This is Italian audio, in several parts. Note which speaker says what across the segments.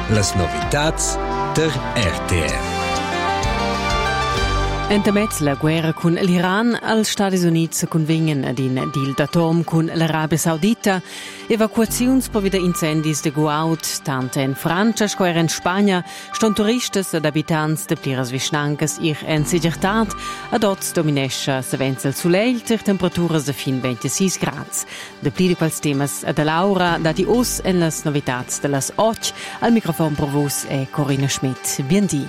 Speaker 1: Las novitats der RTR.
Speaker 2: Entamez la guerra con l'Iran, als Stati Uniti convingen ad in deal d'atom con l'Arabia Saudita, evacuazions per vida incendis de Guaut, tant in Francia sco in Spagna, ston turistes ed abitants de pliras vischnancas ir en segirtat, ad oz dominescha sevenza il soleil ter temperaturas de fin 26 grads. De pli di quals temas ad Laura, da di os en las novitats de las 8, al microfon per vos è Corinna Schmidt. Biendi.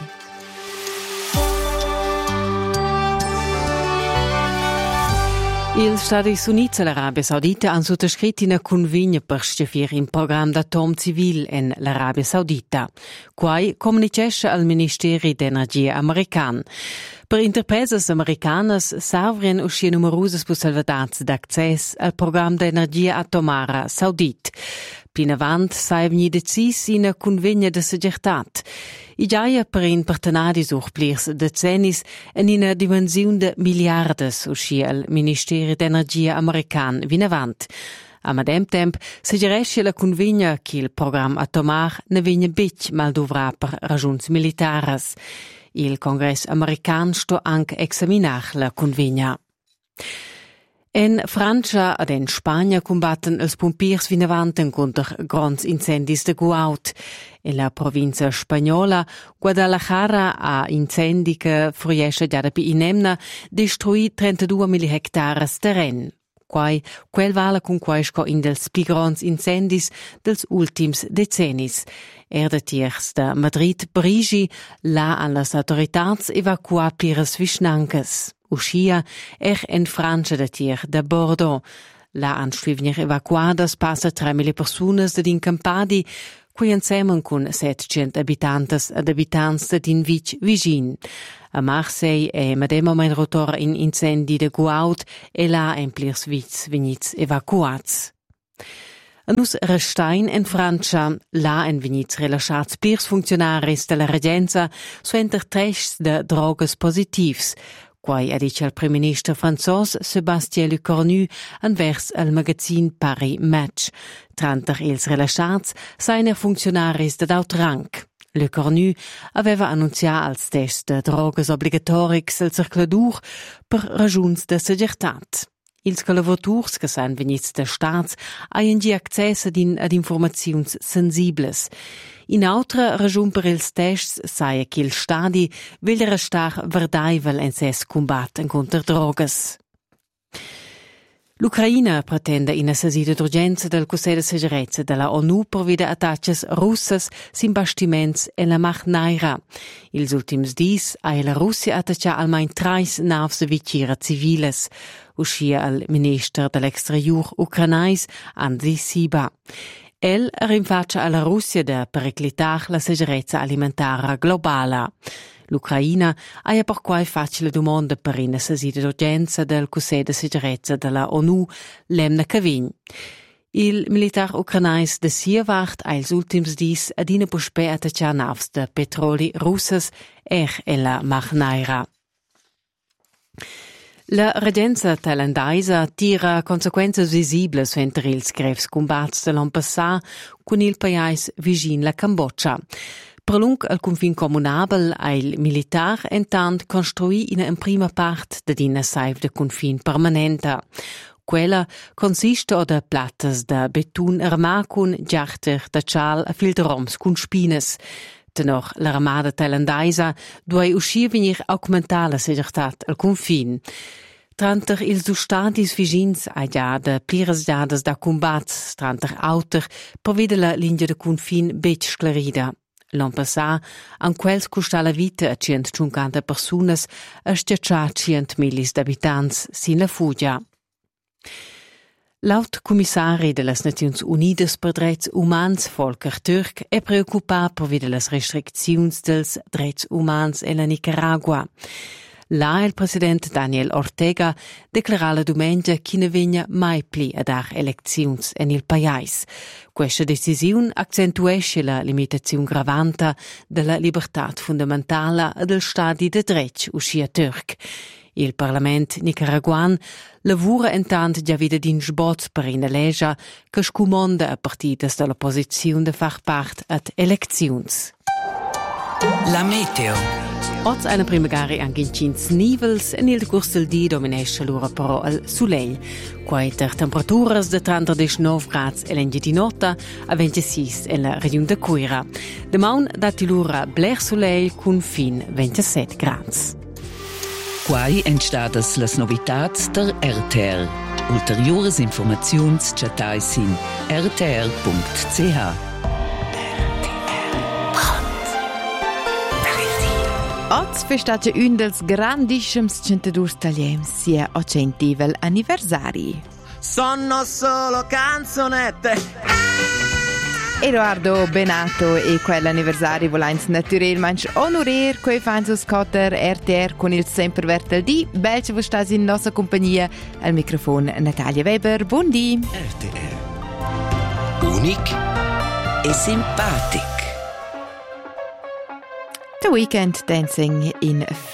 Speaker 2: Els Stati Uniti e l'Arabia Saudita hanno sottoscritto una convegno per stabilire un programma d'atom civil in l'Arabia Saudita. Quai comunicesce al Ministero d'Energia americano. Per imprese americane servono uscire numerose possibilità d'access al programma d'energia atomara saudita. Più avanti saranno decisi in una convegno di segretat. I giaia per un partenari sur plirs decennis in una dimensione di miliardes uscì al Ministero d'Energia american vin avant. A madem temp suggerisce la convegna che il programma atomar ne vigna bec mal dovrà per ragions militares. Il Congress american sto anche examinar la convegna. In Francia ed in Spagna combatten els pompiers vin avanten contro grans incendis de Guaut. In la provincia spagnola, Guadalajara ha incendi che fruiesce già da inemna destruì 32.000 hectares terren. Quel vale con quaisco in dels pli grans incendis dels ultims decennis. Da tiers da Madrid Parigi, là han las autoritats evacuat pliras vischnancas. Uscia in Francia da tier da Bordeaux. Là han stuvnir evacuadas passa 3.000 personas da din campadi, qui insieme con 700 abitantes ed abitants da din vic vicin. A Marseille è madem mein rotor in incendi de Guaut e là en plirs vics venits evacuats. A nus Restein in Francia, là en venits relaxats plirs funzionaris de la regenza suenter trests de drogas positivs, quai ha dice il Primo Ministro franzos Sébastien Lecornu anvers al magazin Paris Match. Tranter ils relaxats seine funzionaris de daut rang. Lecornu aveva annunziato als test de drogas obligatorics al circoladur per ragiuns de segirtat. Ils collaborators che san venits de stats haien di access ad informaziuns sensibles. In altra ragiun per ils tests saia che il stadi vil restar verdaivel en ses combat contro drogas. L'Ucraina pretende in sesida d'urgenza del Consiglio di Sicurezza della ONU per vide attacches russas sin bastiments en la Mar Negra. Ils ultims dis ha la Russia attaccia almain 3 navs de vitira civiles, uscia al minister dell'exterior ucranais Andriy Sybiha. El rinfaccia alla Russia da periclitar la sicurezza alimentare globale. L'Ucraina ha per quai facile domanda per una sesida d'urgenza del Consiglio di Sicurezza della ONU lemna cavign. Il militar ucranais de Sievart ha ils ultims dis ad ina puspè attaccia navs de petroli russas en la Mar Negra. La regenza thailandaisa tira conseguenze visibili suenter ils greves combats de l'an passà con il paese vicin la Cambogia. Per lung al confin comunabel il militar intant construì in prima part de dina saiv de confin permanenta. Quella consiste da plattas da betun armà con giarter da chal a filderoms con spines. Tenor l'armada thailandaisa duai uscir venir augmentar la seguretat al confin. Tranter ils stadis vicins ha già de pliras giadas da combats, tranter auter per vide la linea de confin bec sclarida. L'an passà, an quels costà la vita a 150 personas a stiaccià 100.000 d'abitants sin la fugia. L'aut commissari de las Naziuns Unidas per drets umans Volker Türk è preoccupat per vide las restricziuns dels drets umans en la Nicaragua. Là il president Daniel Ortega declara la domenica che ne vegna mai pli a dar elecziuns en il pais. Questa decisione accentuesce la limitazione gravanta della libertà fondamentale del Stati de dret uscia Türk. Il Parlament nicaraguan lavora intant già vida din sbot per una legge che scomanda a partidas dell'opposizione de far part ad eleczions.
Speaker 1: La meteo.
Speaker 2: Oz una prima gare anche in cins nivels e nel corso del dì dominesce l'ora però al soleil. Quaiter temperaturas de 39 gradi e l'engi di notte a 26 nella regione de Cuira. Demaun dati l'ora bler soleil con fin 27 gradi.
Speaker 3: Quai entstadas las novitats der RTR. Ulteriores informaziuns chatai sin rtr.ch.
Speaker 4: Oggi festeggia un dels grandissimi centedurs tagliems sia a centivel anniversari.
Speaker 5: Sono solo canzonette.
Speaker 4: Edoardo Benato e quell'anniversario volens naturalmente onorer quei fans scotter RTR con il sempre vertel di belce vo stas in nostra compagnia al microfono Natalia Weber. Buondì.
Speaker 1: RTR. Unic e simpatic.
Speaker 4: The Weekend Dancing in